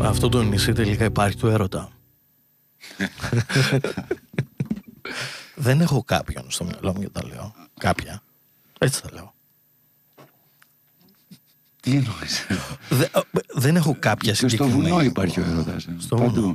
Αυτό το νησί τελικά υπάρχει του έρωτα. Δεν έχω κάποιον στο μυαλό μου για τα λέω. Κάποια. Έτσι θα λέω. Τι εννοείς? Δεν έχω κάποια συγκεκριμένη. Και στο βουνό υπάρχει ο έρωτας. Στο βουνό.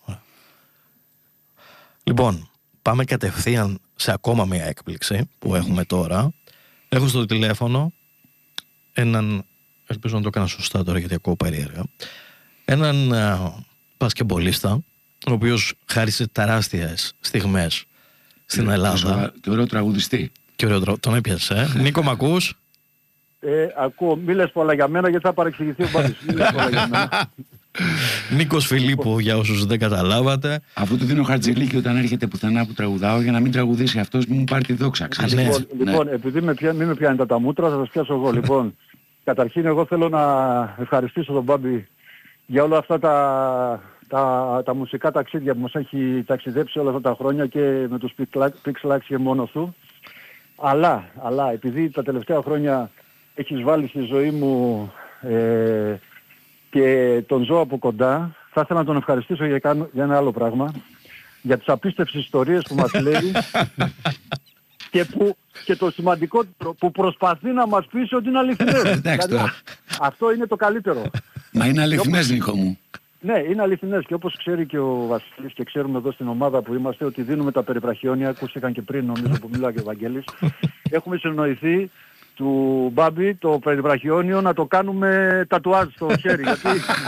Λοιπόν, πάμε κατευθείαν σε ακόμα μια έκπληξη που έχουμε τώρα. Έχω στο τηλέφωνο έναν, ελπίζω να το έκανα σωστά τώρα γιατί ακούω περίεργα, έναν μπασκεμπολίστα, ο οποίος χάρισε τεράστιες στιγμές στην Ελλάδα. Και ωραίο τραγουδιστή. Και ωραίο, τον έπιασε. Νίκο, μ' ακούς? Ακούω. Μη λες πολλά για μένα γιατί θα παρεξηγηθεί ο Μπάμπης. Μη λες πολλά για μένα. Νίκος Φιλίππου, για όσους δεν καταλάβατε. Αφού του δίνω χαρτζηλίκι όταν έρχεται πουθενά που τραγουδάω, για να μην τραγουδήσει αυτός, μην μου πάρει τη δόξα. Λοιπόν, επειδή μην με πιάνετε τα μούτρα, θα σας πιάσω εγώ. Λοιπόν, καταρχήν εγώ θέλω να ευχαριστήσω τον Μπάμπη για όλα αυτά τα μουσικά ταξίδια που μας έχει ταξιδέψει όλα αυτά τα χρόνια και με τους Pixelax και μόνος του. Αλλά επειδή τα τελευταία χρόνια έχεις βάλει στη ζωή μου και τον ζω από κοντά, θα ήθελα να τον ευχαριστήσω για ένα άλλο πράγμα. Για τις απίστευτες ιστορίες που μας λέει και το σημαντικότερο που προσπαθεί να μας πείσει ότι είναι αληθινές. Δηλαδή, αυτό είναι το καλύτερο. Μα είναι αληθινές, Νίκο μου. Ναι, είναι αληθινές και όπως ξέρει και ο Βασίλης και ξέρουμε εδώ στην ομάδα που είμαστε ότι δίνουμε τα περιπραχιόνια, ακούστηκαν και πριν νομίζω που μιλάει και ο Βαγγέλης. Έχουμε συνοηθεί του Μπάμπη το περιπραχιόνιο να το κάνουμε τατουάζ στο χέρι γιατί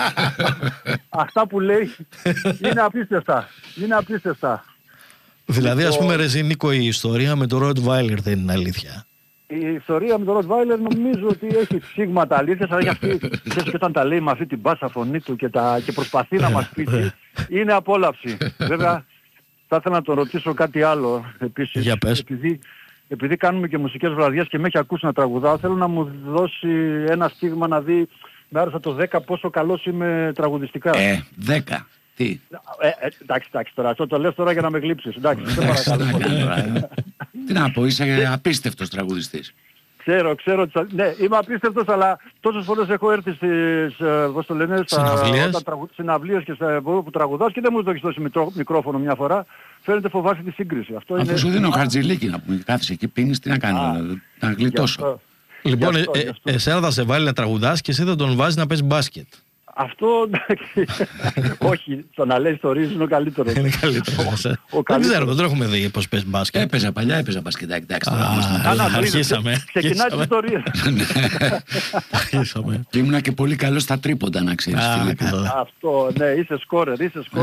αυτά που λέει είναι απίστευτα. Είναι απίστευτα. Δηλαδή ας πούμε ρε Νίκο, η ιστορία με το Rottweiler δεν είναι αλήθεια? Η ιστορία με τον Rottweiler νομίζω ότι έχει ψήγματα αλήθειας, αλλά για αυτή, ξέρεις και όταν τα λέει με αυτή την μπάσα φωνή του και προσπαθεί να μας πείσει, είναι απόλαυση. Βέβαια, θα ήθελα να τον ρωτήσω κάτι άλλο επίσης. Για πες. Επειδή κάνουμε και μουσικές βραδιές και με έχει ακούσει να τραγουδάω, θέλω να μου δώσει ένα στίγμα να δει με άρεσε το 10 πόσο καλός είμαι τραγουδιστικά. 10. Τι. Εντάξει τώρα, αυτό το λες τώρα για να με γλύψεις. Εντάξει, σε παρακαλώ. Τι να πω, είσαι απίστευτος τραγουδιστής. Ξέρω, ναι, είμαι απίστευτος, αλλά τόσες φορές έχω έρθει στις, πώς το λένε, συναυλίες και που τραγουδάς και δεν μου το έχεις δώσει μικρόφωνο μια φορά. Φαίνεται φοβάσαι τη σύγκριση. Αυτό αφού είναι... σου δίνω χαρτζηλίκι να πούμε, κάθεσαι εκεί, πίνεις, τι να κάνω, να γλιτώσω. Λοιπόν, εσένα θα σε βάλει να τραγουδάς και εσύ θα τον βάζεις να παίζει μπάσκετ. Αυτό εντάξει. Όχι, το να λέει ιστορίες είναι ο καλύτερος. Είναι καλύτερο. Δεν ξέρω, δεν έχουμε δει πώς παίζει μπάσκετ. Έπαιζα παλιά, έπαιζα μπασκετάκι. Εντάξει, αρχίσαμε. Ξεκινάει τις ιστορίες. Αρχίσαμε. Και ήμουνα και πολύ καλός στα τρίποντα, να ξέρεις. Αυτό, ναι, είσαι σκόρερ.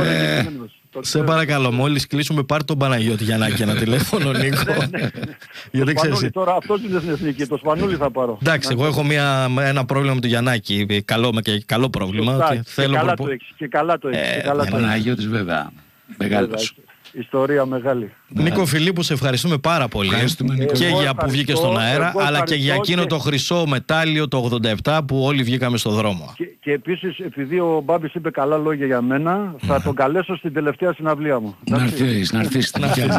Σε παρακαλώ, μόλις κλείσουμε πάρ' τον Παναγιώτη Γιαννάκη ένα τηλέφωνο, Νίκο. Γιατί ξέρεις. Τώρα αυτός είναι στην εθνική, το Σπανούλη θα πάρω. Εντάξει, εγώ έχω ένα πρόβλημα με τον Γιαννάκη, καλό πρόβλημα. Και καλά το έχεις. Ο Παναγιώτης βέβαια, μεγάλος. Ιστορία μεγάλη. Νίκο Φιλίππου, σε ευχαριστούμε πάρα πολύ και για που βγήκε στον αέρα, αλλά και για εκείνο το χρυσό μετάλλιο το 87 που όλοι βγήκαμε στο δρόμο. Και επίσης, επειδή ο Μπάμπης είπε καλά λόγια για μένα, θα τον καλέσω στην τελευταία συναυλία μου. Να έρθεις.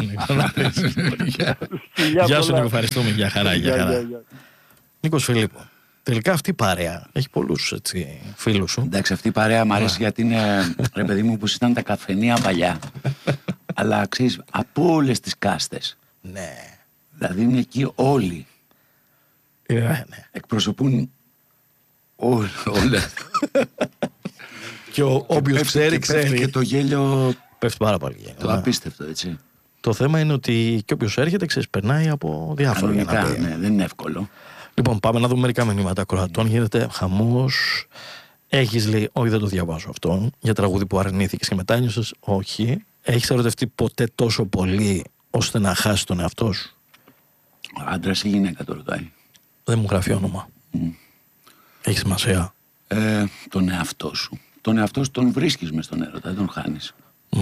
Γεια σου Νίκο, ευχαριστούμε. Γεια χαρά. Νίκος Φιλίππου. Τελικά αυτή η παρέα έχει πολλούς φίλους σου. Εντάξει, αυτή η παρέα μου αρέσει γιατί είναι, ρε παιδί μου, όπως ήταν τα καφενεία παλιά. Αλλά ξέρεις, από όλες τις κάστες. Ναι. Δηλαδή είναι εκεί όλοι. Ναι. Εκπροσωπούν όλα. Και όποιος ξέρει. Και το γέλιο πέφτει πάρα πολύ. Το απίστευτο, έτσι. Το θέμα είναι ότι και όποιος έρχεται, ξέρεις, περνάει από διάφορα. Ναι, δεν είναι εύκολο. Λοιπόν, πάμε να δούμε μερικά μηνύματα ακροατών. Γίνεται χαμός. Έχεις, λέει, όχι, δεν το διαβάζω αυτό. Για τραγούδι που αρνήθηκες και μετά ένιωσες, όχι. Έχεις ερωτευτεί ποτέ τόσο πολύ ώστε να χάσεις τον εαυτό σου? Άντρας ή γυναίκα το ρωτάει? Δεν μου γράφει όνομα. Έχει σημασία. Τον εαυτό σου. Τον εαυτό σου τον βρίσκεις μες στον έρωτα, δεν τον χάνεις.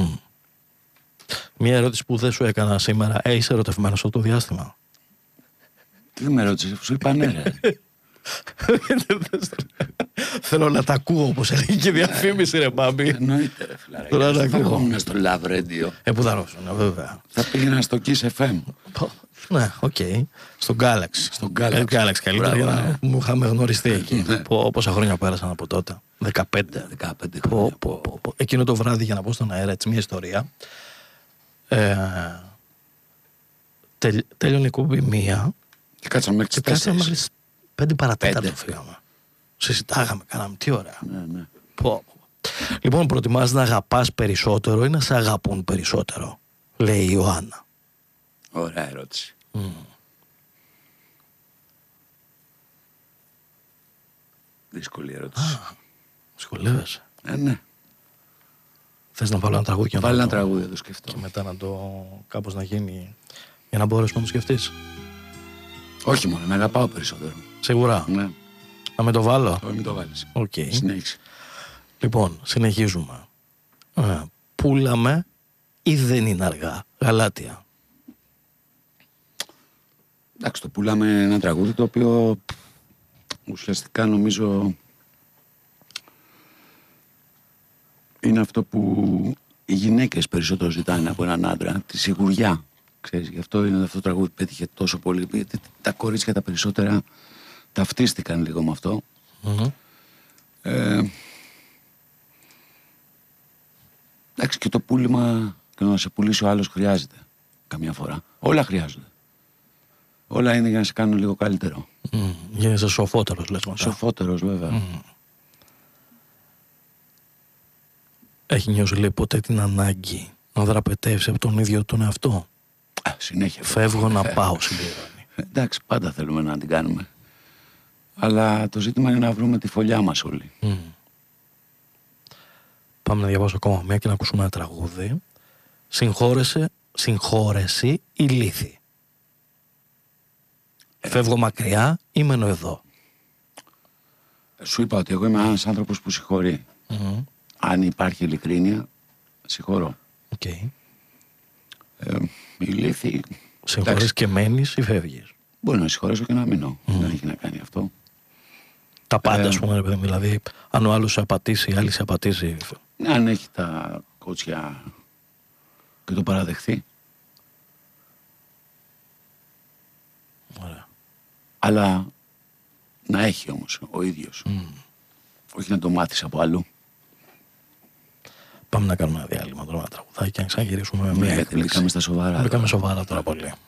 Μία ερώτηση που δεν σου έκανα σήμερα. Είσαι ερωτευμένος από το διάστημα? Τι με ρώτησες, σου είπα ναι ρε. Θέλω να τα ακούω όπως έλεγε και η διαφήμιση, ρε Μπάμπη. Εννοείται ρε φιλαράκι. Θα ερχόμουν στο Love Radio. Που θα ρώσουν, βέβαια. Θα πήγαινα στο Kiss FM. Ναι, οκ. Στο Galaxy. Στο Galaxy καλύτερα, για να μου είχαμε γνωριστεί εκεί. Πόσα χρόνια πέρασαν από τότε. 15. 15 χρόνια. Εκείνο το βράδυ, για να πω στον αέρα έτσι μια ιστορία, τέλειωνε η εκπομπή 1 Και κάτσαμε μέχρι τις 4. μέχρι 5 παρατέταρτο φύγαμε. Συζητάγαμε, κάναμε, τι ωραία. Ναι. Λοιπόν, προτιμάς να αγαπάς περισσότερο ή να σε αγαπούν περισσότερο, λέει η Ιωάννα. Ωραία ερώτηση. Δύσκολη ερώτηση. Σχολεύεσαι. Ναι. Θες να βάλω ένα τραγούδι και Βάλει να ένα τραγούδι, να το σκεφτώ. και μετά να το κάπως να γίνει για να μπορέσουμε να το σκεφτείς. Όχι μόνο, να αγαπάω περισσότερο. Σίγουρα. Ναι. Να με το βάλω. Όχι, μην το βάλεις. Οκ. Συνέχισε. Λοιπόν, συνεχίζουμε. Πούλαμε ή δεν είναι αργά. Γαλάτια. Εντάξει, το πουλάμε ένα τραγούδι το οποίο ουσιαστικά νομίζω είναι αυτό που οι γυναίκες περισσότερο ζητάνε από έναν άντρα, τη σιγουριά. Ξέρεις, γι' αυτό είναι αυτό το τραγούδι που πέτυχε τόσο πολύ. Γιατί τα κορίτσια τα περισσότερα ταυτίστηκαν λίγο με αυτό. Εντάξει, και το πούλημα και να σε πουλήσει ο άλλος χρειάζεται καμιά φορά. Όλα χρειάζονται. Όλα είναι για να σε κάνουν λίγο καλύτερο. Γίνεσαι σοφότερος, λες μετά. Σοφότερος, βέβαια. Έχει νιώσει, λέει, ποτέ την ανάγκη να δραπετεύσει από τον ίδιο τον εαυτό? Συνέχεια. Φεύγω να πάω, συμπληρώνει. Εντάξει, πάντα θέλουμε να την κάνουμε. Αλλά το ζήτημα είναι να βρούμε τη φωλιά μας όλοι. Πάμε να διαβάσω ακόμα μία και να ακούσουμε ένα τραγούδι. Συγχώρεση ή λύθη. Φεύγω μακριά ή μένω εδώ? Σου είπα ότι εγώ είμαι ένας άνθρωπος που συγχωρεί. Αν υπάρχει ειλικρίνεια, συγχωρώ. Η λύθη... Συγχωρείς και μένεις ή φεύγεις? Μπορεί να συγχωρέσω και να μείνω. Δεν έχει να κάνει αυτό. Τα πάντα, ας πούμε, ρε παιδί, δηλαδή, αν ο άλλος σε απατήσει, η άλλη σε απατήσει. Αν έχει τα κότσια και το παραδεχθεί. Ωραία. Αλλά να έχει όμως ο ίδιος. Όχι να το μάθεις από αλλού. Πάμε να κάνουμε ένα διάλειμμα τώρα, ένα τραγουδάκι και να ξαναγυρίσουμε με μία Γιατί έκπληξη. μπήκαμε στα σοβαρά. Μπήκαμε σοβαρά τώρα πολύ.